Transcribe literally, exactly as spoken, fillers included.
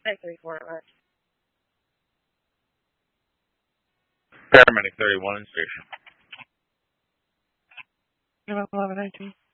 Thank you for it. Paramedic thirty-one in station. eleven nineteen.